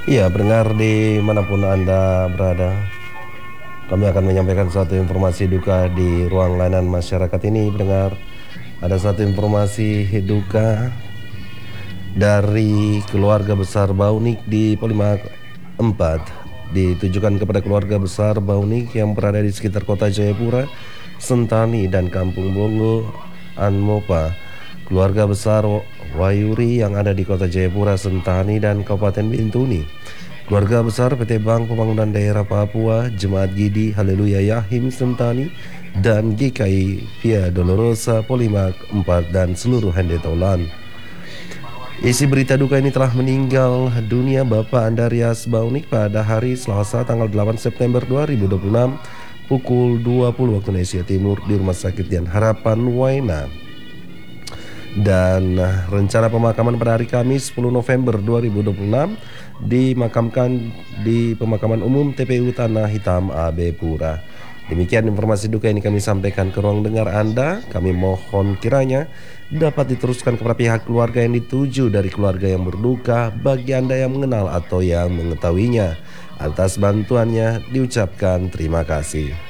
Iya, pendengar dimanapun Anda berada, kami akan menyampaikan suatu informasi duka di ruang layanan masyarakat ini, pendengar. Ada satu informasi duka dari keluarga besar Baunik di Polimak 4, ditujukan kepada keluarga besar Baunik yang berada di sekitar kota Jayapura, Sentani, dan Kampung Bongo, Anmopa. Keluarga besar Wayuri yang ada di kota Jayapura, Sentani, dan Kabupaten Bintuni. Keluarga besar PT Bank Pembangunan Daerah Papua, Jemaat Gidi Haleluya Yahim Sentani, dan GKI Via Dolorosa Polimak 4, dan seluruh Handetolan. Isi berita duka ini telah meninggal dunia Bapak Andarias Baunik pada hari Selasa tanggal 8 September 2026 pukul 20 waktu Indonesia Timur di Rumah Sakit Dian Harapan Waina. Dan rencana pemakaman pada hari Kamis 10 November 2026 dimakamkan di pemakaman umum TPU Tanah Hitam AB Pura. Demikian informasi duka ini kami sampaikan ke ruang dengar Anda. Kami mohon kiranya dapat diteruskan kepada pihak keluarga yang dituju dari keluarga yang berduka, bagi Anda yang mengenal atau yang mengetahuinya. Atas bantuannya diucapkan terima kasih.